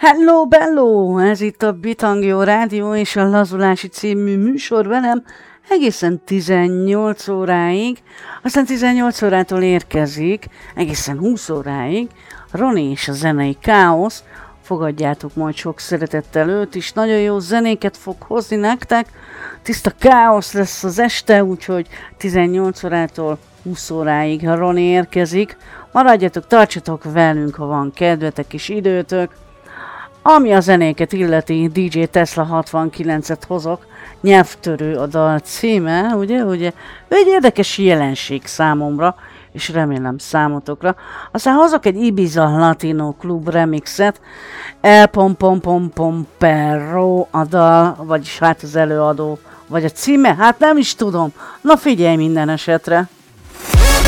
Hello, bello! Ez itt a Bitangjó Rádió és a Lazulási című műsor velem egészen 18 óráig, aztán 18 órától érkezik egészen 20 óráig Roni és a zenei káosz. Fogadjátok majd sok szeretettel őt is, nagyon jó zenéket fog hozni nektek, tiszta káosz lesz az este, úgyhogy 18 órától 20 óráig Roni érkezik. Maradjatok, tartsatok velünk, ha van kedvetek és időtök. Ami a zenéket illeti, DJ Tesla 69-et hozok, nyelvtörő a dal címe, ugye? Egy érdekes jelenség számomra, és remélem számotokra. Aztán hozok egy Ibiza Latino Club remixet, El Pom Pom Pom Pom Perro a dal, vagyis hát az előadó, vagy a címe, hát nem is tudom. Na figyelj minden esetre!